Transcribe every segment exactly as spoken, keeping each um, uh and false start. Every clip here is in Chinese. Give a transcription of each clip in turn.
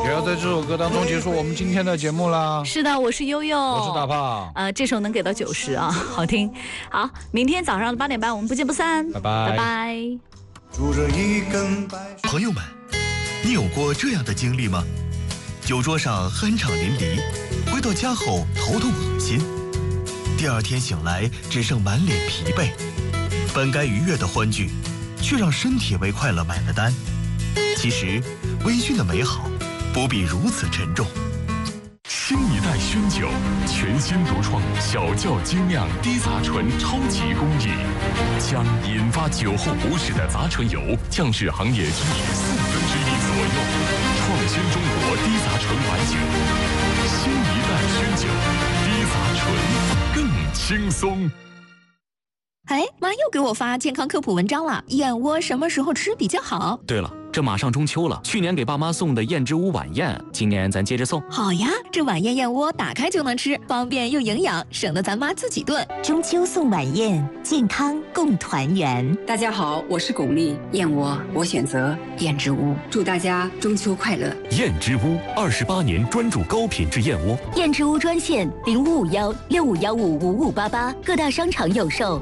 也要在这首歌当中结束我们今天的节目啦。 是的，我是悠悠， 我是大胖。 呃，这首能给到九十啊，好听。好，明天早上的八点半我们不见不散， 拜拜， 拜拜。 朋友们，你有过这样的经历吗？酒桌上酣畅淋漓，回到家后头痛恶心，第二天醒来只剩满脸疲惫，本该愉悦的欢聚，却让身体为快乐买了单。其实，微醺的美好不必如此沉重。 新一代熏酒，全新独创小窖精酿低杂醇超级工艺，将引发酒后不适的杂醇油降至行业居于四分之一左右，创新中国低杂醇白酒。新一代熏酒，低杂醇更轻松。 哎，妈又给我发健康科普文章了，燕窝什么时候吃比较好？ 对了，这马上中秋了，去年给爸妈送的燕之屋晚宴，今年咱接着送。 好呀，这晚宴燕窝打开就能吃，方便又营养，省得咱妈自己炖。 中秋送晚宴，健康共团圆。 大家好，我是巩俐，燕窝我选择燕之屋，祝大家中秋快乐。 燕之屋二十八年专注高品质燕窝。 燕之屋专线零五五幺六五幺五五五八八，各大商场有售。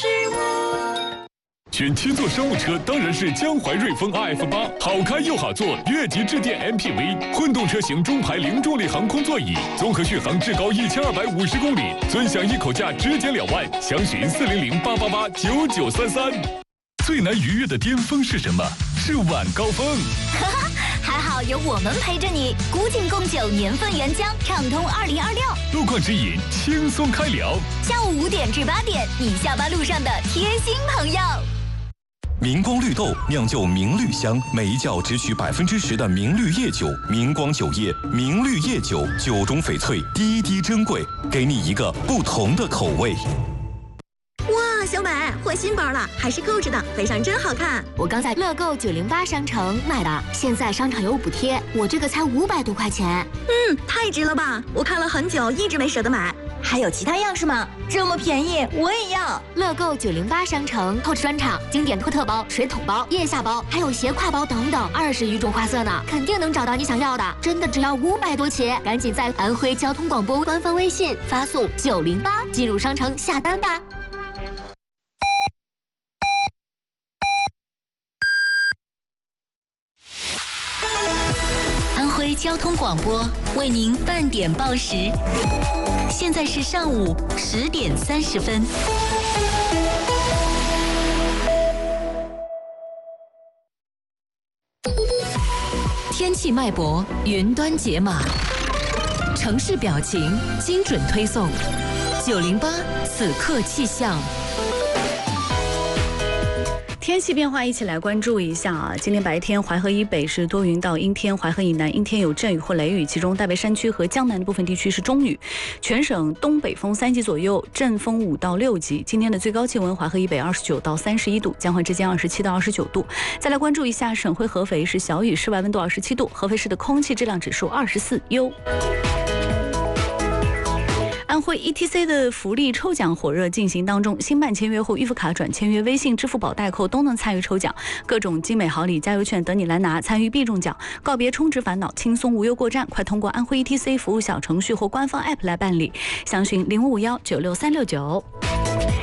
选七座商务车当然是江淮瑞风 R F 八，好开又好坐，越级致电 M P V， 混动车型中排零重力航空座椅，综合续航至高一千二百五十公里，尊享一口价直减两万，详询四零零八八八九九三三。最难逾越的巅峰是什么？是晚高峰。 哈哈，还好有我们陪着你，古井贡酒年份原浆，畅通二零二六。 路况指引，轻松开聊。 下午五点至八点，你下班路上的贴心朋友。 明光绿豆酿就明绿香，每一窖只取百分之十的明绿叶酒。明光酒业明绿叶酒，酒中翡翠，滴滴珍贵，给你一个不同的口味。 哇，小美换新包了，还是购置的，配上真好看。 我刚在乐购九零八商城买的，现在商场有补贴，我这个才五百多块钱。 嗯，太值了吧！我看了很久，一直没舍得买。 还有其他样式吗？这么便宜，我也要！乐购九零八商城 Coach 专场经典托特包、水桶包、腋下包，还有斜挎包等等，二十余种花色呢，肯定能找到你想要的。真的只要五百多起，赶紧在安徽交通广播官方微信发送九零八进入商城下单吧。安徽交通广播为您半点报时，现在是上午十点三十分。天气脉搏，云端解码，城市表情，精准推送。九零八此刻气象。 天气变化，一起来关注一下啊！今天白天淮河以北是多云到阴天，淮河以南阴天有阵雨或雷雨，其中大北山区和江南的部分地区是中雨。全省东北风三级左右，阵风五到六级。今天的最高气温，淮河以北二十九到三十一度，江淮之间二十七到二十九度。再来关注一下省会合肥是小雨，室外温度二十七度，合肥市的空气质量指数二十四优。安徽 E T C 的福利抽奖火热进行当中，新办签约后，预付卡转签约、微信、支付宝代扣都能参与抽奖，各种精美好礼、加油券等你来拿，参与必中奖，告别充值烦恼，轻松无忧过站。快通过安徽 E T C 服务小程序或官方 App 来办理，详询零五五幺九六三六九。